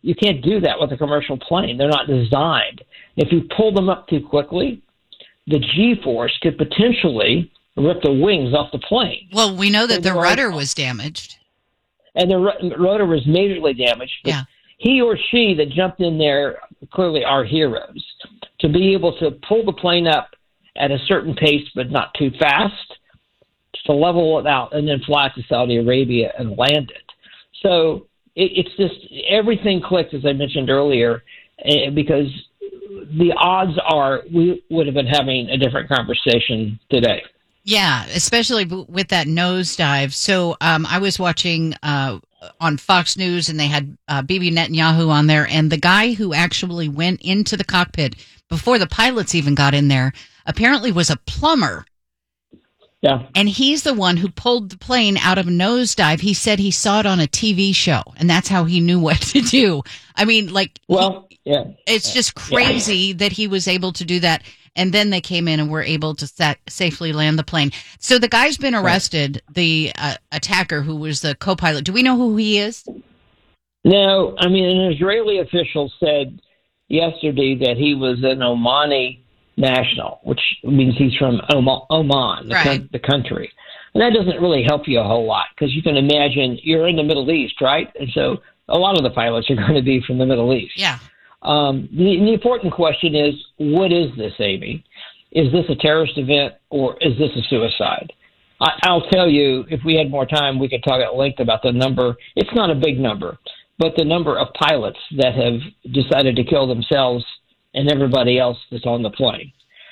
you can't do that with a commercial plane. They're not designed. If you pull them up too quickly, the G-force could potentially rip the wings off the plane. Well, we know that the rudder was damaged. And the rudder was majorly damaged. Yeah. He or she that jumped in there clearly are heroes. To be able to pull the plane up at a certain pace but not too fast, to level it out, and then fly to Saudi Arabia and land it. So it's just everything clicked, as I mentioned earlier, because the odds are we would have been having a different conversation today. Yeah, especially with that nosedive. So I was watching on Fox News, and they had Bibi Netanyahu on there, and the guy who actually went into the cockpit before the pilots even got in there apparently was a plumber. Yeah. And he's the one who pulled the plane out of a nosedive. He said he saw it on a TV show, and that's how he knew what to do. I mean, it's just crazy that he was able to do that. And then they came in and were able to safely land the plane. So the guy's been arrested, the attacker who was the co-pilot. Do we know who he is? No. I mean, an Israeli official said yesterday that he was an Omani national, which means he's from Oman, the country. And that doesn't really help you a whole lot because you can imagine you're in the Middle East, right? And so a lot of the pilots are going to be from the Middle East. Yeah. The important question is, what is this, Amy? Is this a terrorist event or is this a suicide? I'll tell you, if we had more time, we could talk at length about the number. It's not a big number, but the number of pilots that have decided to kill themselves and everybody else that's on the plane.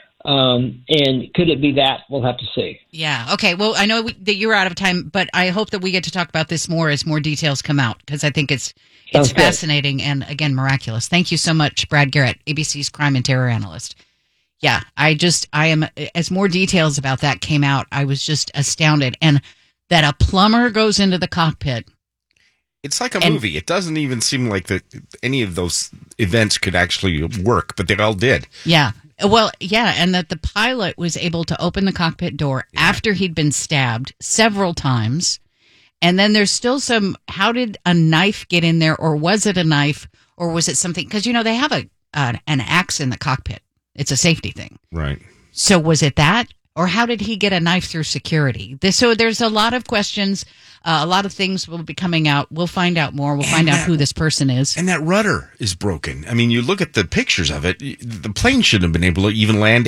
And could it be that? We'll have to see. Yeah. Okay. Well, I know that you're out of time, but I hope that we get to talk about this more as more details come out, because I think it's fascinating and, again, miraculous. Thank you so much, Brad Garrett, ABC's crime and terror analyst. Yeah, I am, as more details about that came out, I was just astounded. And that a plumber goes into the cockpit. It's like a movie. It doesn't even seem like any of those events could actually work, but they all did. Yeah. Well, yeah, and that the pilot was able to open the cockpit door after he'd been stabbed several times. And then there's still how did a knife get in there, or was it a knife, or was it something? Because, they have an axe in the cockpit. It's a safety thing. Right. So was it that? Or how did he get a knife through security? So there's a lot of questions. A lot of things will be coming out. We'll find out more. We'll find out who this person is. And that rudder is broken. I mean, you look at the pictures of it, the plane shouldn't have been able to even land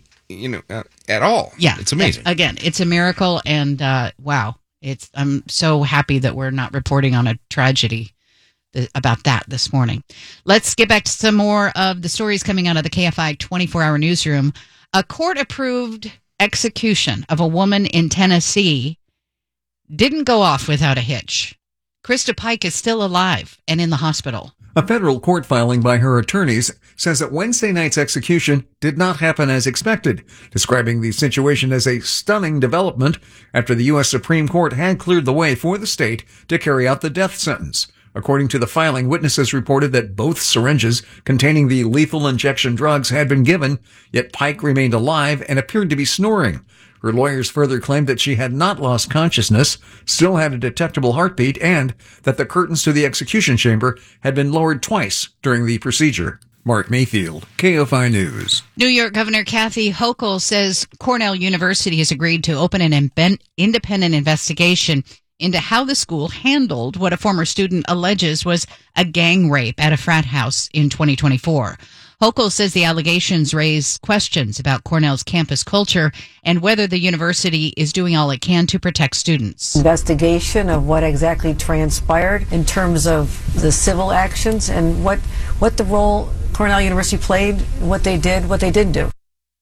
at all. Yeah. It's amazing. Again, it's a miracle. And wow. I'm so happy that we're not reporting on a tragedy about that this morning. Let's get back to some more of the stories coming out of the KFI 24-hour newsroom. A court-approved execution of a woman in Tennessee didn't go off without a hitch. Krista Pike is still alive and in the hospital. A federal court filing by her attorneys says that Wednesday night's execution did not happen as expected, describing the situation as a stunning development after the U.S. Supreme Court had cleared the way for the state to carry out the death sentence. According to the filing, witnesses reported that both syringes containing the lethal injection drugs had been given, yet Pike remained alive and appeared to be snoring. Her lawyers further claimed that she had not lost consciousness, still had a detectable heartbeat, and that the curtains to the execution chamber had been lowered twice during the procedure. Mark Mayfield, KFI News. New York Governor Kathy Hochul says Cornell University has agreed to open an independent investigation into how the school handled what a former student alleges was a gang rape at a frat house in 2024. Hochul says the allegations raise questions about Cornell's campus culture and whether the university is doing all it can to protect students. Investigation of what exactly transpired in terms of the civil actions and what the role Cornell University played, what they didn't do.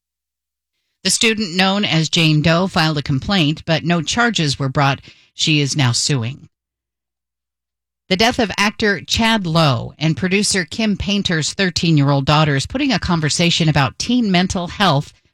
The student, known as Jane Doe, filed a complaint, but no charges were brought. She is now suing. The death of actor Chad Lowe and producer Kim Painter's 13-year-old daughter is putting a conversation about teen mental health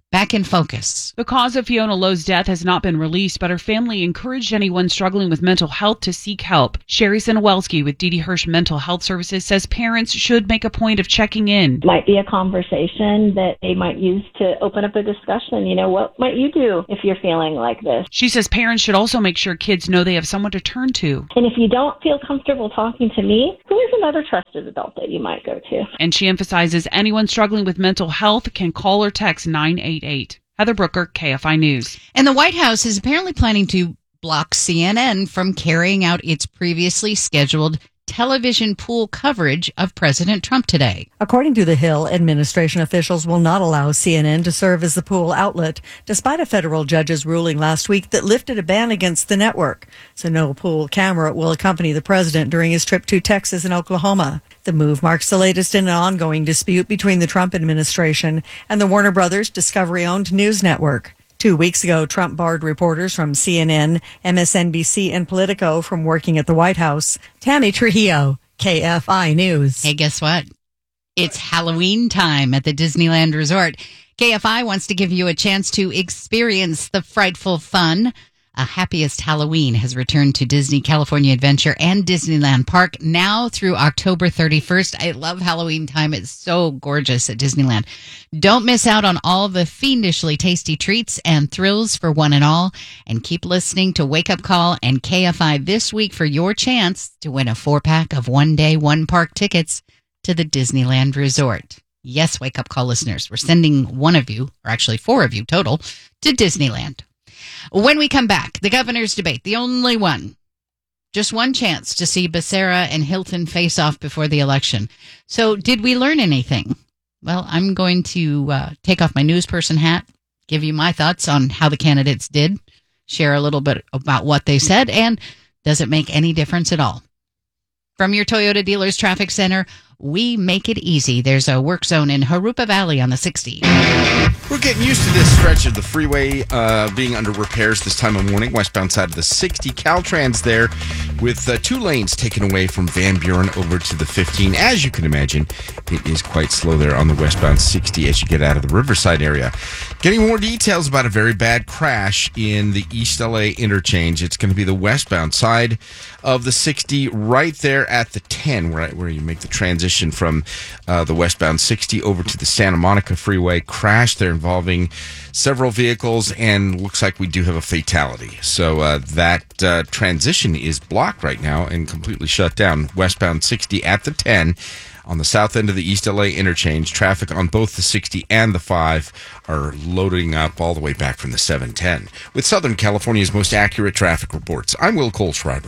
Back in focus. The cause of Fiona Lowe's death has not been released, but her family encouraged anyone struggling with mental health to seek help. Sherry Sinowelski with D.D. Hirsch Mental Health Services says parents should make a point of checking in. Might be a conversation that they might use to open up a discussion. What might you do if you're feeling like this? She says parents should also make sure kids know they have someone to turn to. And if you don't feel comfortable talking to me, who is another trusted adult that you might go to? And she emphasizes anyone struggling with mental health can call or text 988. Heather Brooker, KFI News. And the White House is apparently planning to block CNN from carrying out its previously scheduled television pool coverage of President Trump today. According to the Hill, administration officials will not allow CNN to serve as the pool outlet, despite a federal judge's ruling last week that lifted a ban against the network. So no pool camera will accompany the president during his trip to Texas and Oklahoma. The move marks the latest in an ongoing dispute between the Trump administration and the Warner Brothers Discovery-owned news network. 2 weeks ago, Trump barred reporters from CNN, MSNBC, and Politico from working at the White House. Tammy Trujillo, KFI News. Hey, guess what? It's Halloween time at the Disneyland Resort. KFI wants to give you a chance to experience the frightful fun. A Happiest Halloween has returned to Disney California Adventure and Disneyland Park now through October 31st. I love Halloween time. It's so gorgeous at Disneyland. Don't miss out on all the fiendishly tasty treats and thrills for one and all. And keep listening to Wake Up Call and KFI this week for your chance to win a 4-pack of one-day, one-park tickets to the Disneyland Resort. Yes, Wake Up Call listeners, we're sending one of you, or actually 4 of you total, to Disneyland. When we come back, the governor's debate, the only one. Just one chance to see Becerra and Hilton face off before the election. So did we learn anything? Well, I'm going to take off my newsperson hat, give you my thoughts on how the candidates did, share a little bit about what they said, and does it make any difference at all? From your Toyota Dealers Traffic Center, we make it easy. There's a work zone in Harupa Valley on the 60. We're getting used to this stretch of the freeway being under repairs this time of morning. Westbound side of the 60. Caltrans there with 2 lanes taken away from Van Buren over to the 15. As you can imagine, it is quite slow there on the westbound 60 as you get out of the Riverside area. Getting more details about a very bad crash in the East LA interchange. It's going to be the westbound side of the 60 right there at the 10, where you make the transition from the westbound 60 over to the Santa Monica freeway. Crash there involving several vehicles, and looks like we do have a fatality. So that transition is blocked right now and completely shut down. Westbound 60 at the 10 on the south end of the East LA interchange. Traffic on both the 60 and the 5 are loading up all the way back from the 710. With Southern California's most accurate traffic reports, I'm Will Kohlschreiber.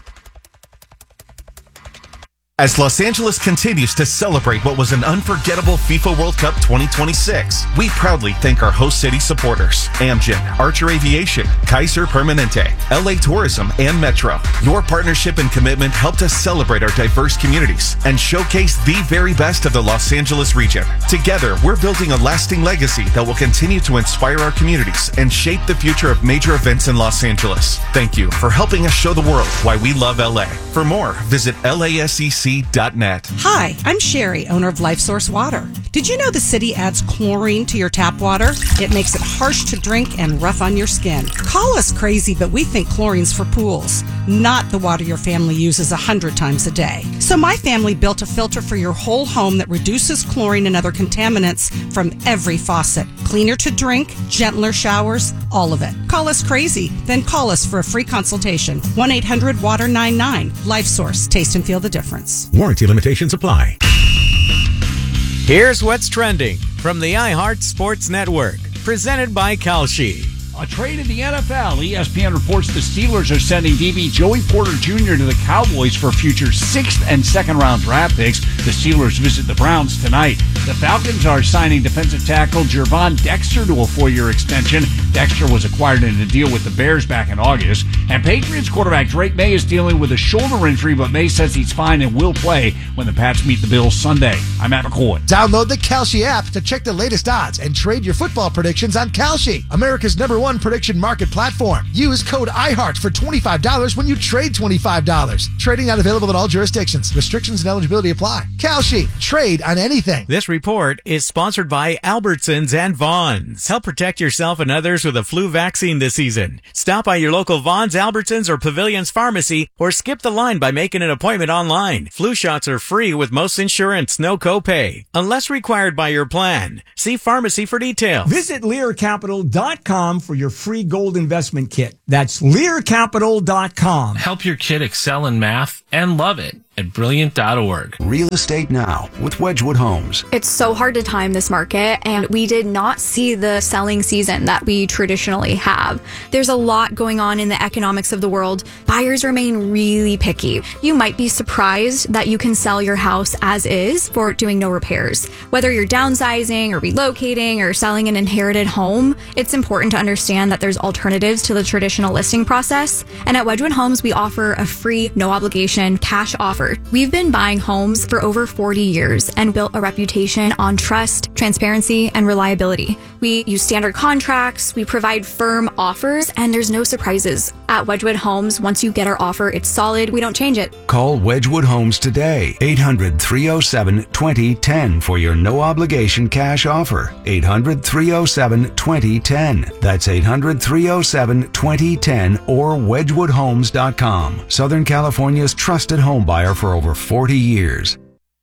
As Los Angeles continues to celebrate what was an unforgettable FIFA World Cup 2026, we proudly thank our host city supporters, Amgen, Archer Aviation, Kaiser Permanente, LA Tourism, and Metro. Your partnership and commitment helped us celebrate our diverse communities and showcase the very best of the Los Angeles region. Together, we're building a lasting legacy that will continue to inspire our communities and shape the future of major events in Los Angeles. Thank you for helping us show the world why we love LA. For more, visit LASEC.net. Hi, I'm Sherry, owner of LifeSource Water. Did you know the city adds chlorine to your tap water? It makes it harsh to drink and rough on your skin. Call us crazy, but we think chlorine's for pools, not the water your family uses 100 times a day. So my family built a filter for your whole home that reduces chlorine and other contaminants from every faucet. Cleaner to drink, gentler showers, all of it. Call us crazy, then call us for a free consultation. 1-800-WATER-99. LifeSource. Taste and feel the difference. Warranty limitations apply. Here's what's trending from the iHeart Sports Network, presented by Kalshi. A trade in the NFL. ESPN reports the Steelers are sending DB Joey Porter Jr. to the Cowboys for future 6th and 2nd round draft picks. The Steelers visit the Browns tonight. The Falcons are signing defensive tackle Gervon Dexter to a 4-year extension. Dexter was acquired in a deal with the Bears back in August. And Patriots quarterback Drake May is dealing with a shoulder injury, but May says he's fine and will play when the Pats meet the Bills Sunday. I'm Matt McCoy. Download the Kalshi app to check the latest odds and trade your football predictions on Kalshi, America's #1 prediction market platform. Use code IHEART for $25 when you trade $25. Trading not available in all jurisdictions. Restrictions and eligibility apply. Kalshi, trade on anything. This report is sponsored by Albertsons and Vons. Help protect yourself and others with a flu vaccine this season. Stop by your local Vons, Albertsons, or Pavilions Pharmacy, or skip the line by making an appointment online. Flu shots are free with most insurance, no copay, unless required by your plan. See pharmacy for details. Visit LearCapital.com for your free gold investment kit. That's LearCapital.com. Help your kid excel in math and love it at Brilliant.org. Real Estate Now with Wedgwood Homes. It's so hard to time this market, and we did not see the selling season that we traditionally have. There's a lot going on in the economics of the world. Buyers remain really picky. You might be surprised that you can sell your house as is for doing no repairs. Whether you're downsizing or relocating or selling an inherited home, it's important to understand that there's alternatives to the traditional listing process. And at Wedgwood Homes, we offer a free, no obligation cash offer. We've been buying homes for over 40 years and built a reputation on trust, transparency, and reliability. We use standard contracts, we provide firm offers, and there's no surprises. At Wedgwood Homes, once you get our offer, it's solid. We don't change it. Call Wedgwood Homes today. 800-307-2010 for your no-obligation cash offer. 800-307-2010. That's 800-307-2010 or wedgwoodhomes.com. Southern California's trusted home buyer for over 40 years.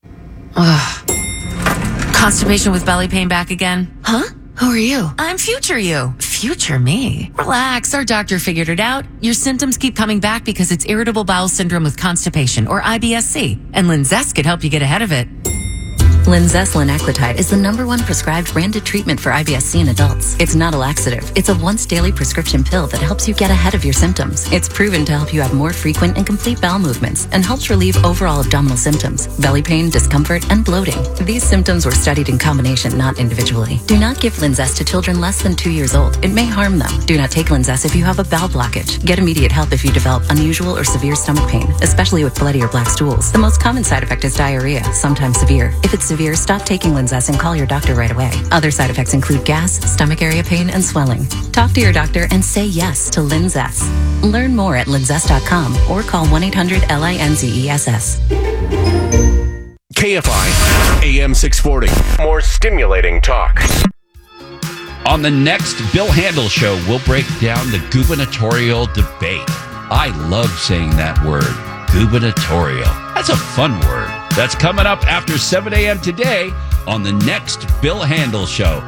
Constipation with belly pain back again? Huh? Who are you? I'm future you. Future me? Relax, our doctor figured it out. Your symptoms keep coming back because it's irritable bowel syndrome with constipation, or IBS-C, and Linzess could help you get ahead of it. Linzess linaclotide is the #1 prescribed branded treatment for IBS-C in adults. It's not a laxative. It's a once-daily prescription pill that helps you get ahead of your symptoms. It's proven to help you have more frequent and complete bowel movements and helps relieve overall abdominal symptoms, belly pain, discomfort, and bloating. These symptoms were studied in combination, not individually. Do not give Linzess to children less than 2 years old. It may harm them. Do not take Linzess if you have a bowel blockage. Get immediate help if you develop unusual or severe stomach pain, especially with bloody or black stools. The most common side effect is diarrhea, sometimes severe. If it's severe, stop taking Linzess and call your doctor right away. Other side effects include gas, stomach area pain, and swelling. Talk to your doctor and say yes to Linzess. Learn more at linzess.com or call 1-800-LINZESS. KFI AM 640. More stimulating talk. On the next Bill Handel Show, we'll break down the gubernatorial debate. I love saying that word, gubernatorial. That's a fun word. That's coming up after 7 a.m. today on the next Bill Handel Show.